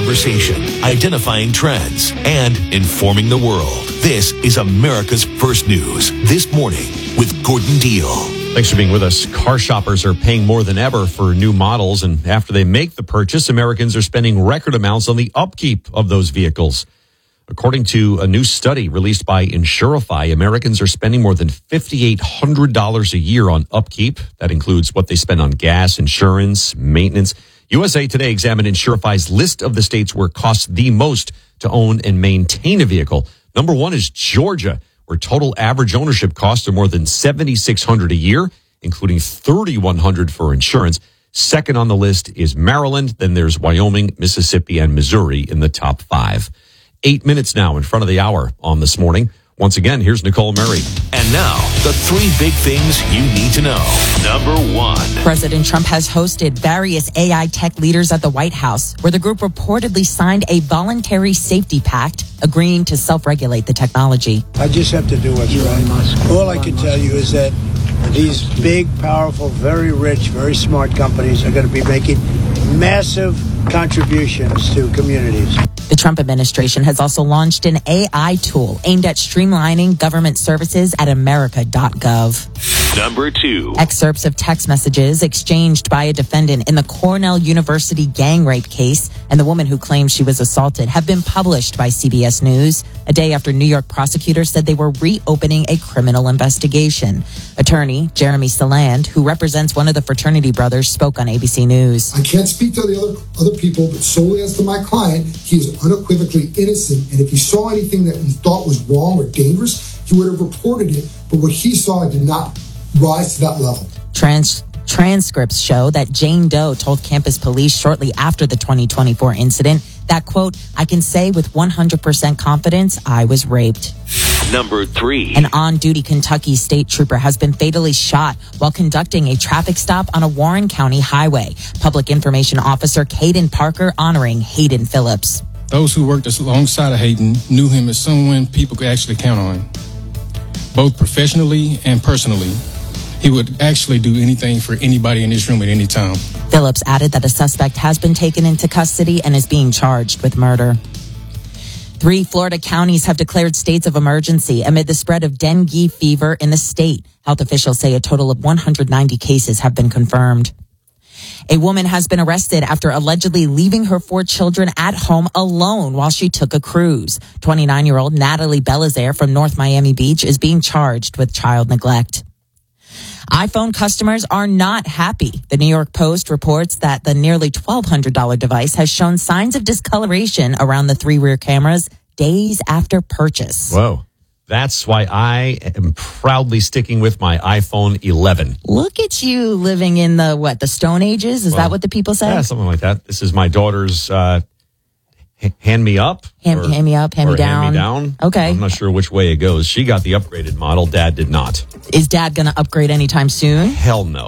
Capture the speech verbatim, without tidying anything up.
conversation, identifying trends, and informing the world. This is America's First News This Morning with Gordon Deal. Thanks for being with us. Car shoppers are paying more than ever for new models, and after they make the purchase, Americans are spending record amounts on the upkeep of those vehicles. According to a new study released by Insurify, Americans are spending more than five thousand eight hundred dollars a year on upkeep. That includes what they spend on gas, insurance, maintenance. U S A Today examined Insurify's list of the states where it costs the most to own and maintain a vehicle. Number one is Georgia, where total average ownership costs are more than seven thousand six hundred dollars a year, including three thousand one hundred dollars for insurance. Second on the list is Maryland. Then there's Wyoming, Mississippi, and Missouri in the top five. Eight minutes now in front of the hour on This Morning. Once again, here's Nicole Murray. And now, the three big things you need to know. Number one. President Trump has hosted various A I tech leaders at the White House, where the group reportedly signed a voluntary safety pact agreeing to self-regulate the technology. I just have to do what's right. All I can tell you is that these big, powerful, very rich, very smart companies are going to be making massive contributions to communities. The Trump administration has also launched an A I tool aimed at streamlining government services at america dot gov. Number two. Excerpts of text messages exchanged by a defendant in the Cornell University gang rape case and the woman who claims she was assaulted have been published by C B S News a day after New York prosecutors said they were reopening a criminal investigation. Attorney Jeremy Saland, who represents one of the fraternity brothers, spoke on A B C News. I can't speak to the other other people, but solely as to my client, he is unequivocally innocent, and if he saw anything that he thought was wrong or dangerous, he would have reported it, but what he saw did not rise to that level. Trans- transcripts show that Jane Doe told campus police shortly after the twenty twenty-four incident that, quote, I can say with one hundred percent confidence I was raped. Number three. An on-duty Kentucky state trooper has been fatally shot while conducting a traffic stop on a Warren County highway. Public Information Officer Caden Parker honoring Hayden Phillips. Those who worked alongside of Hayden knew him as someone people could actually count on, both professionally and personally. He would actually do anything for anybody in this room at any time. Phillips added that a suspect has been taken into custody and is being charged with murder. Three Florida counties have declared states of emergency amid the spread of dengue fever in the state. Health officials say a total of one hundred ninety cases have been confirmed. A woman has been arrested after allegedly leaving her four children at home alone while she took a cruise. twenty-nine-year-old Natalie Belizaire from North Miami Beach is being charged with child neglect. iPhone customers are not happy. The New York Post reports that the nearly twelve hundred dollars device has shown signs of discoloration around the three rear cameras days after purchase. Whoa. That's why I am proudly sticking with my iPhone eleven. Look at you living in the, what, the Stone Ages? Is well, that what the people say? Yeah, something like that. This is my daughter's uh, h- hand me up. Hand, or, hand me up, hand me down. Hand me down. Okay. I'm not sure which way it goes. She got the upgraded model. Dad did not. Is Dad going to upgrade anytime soon? Hell no.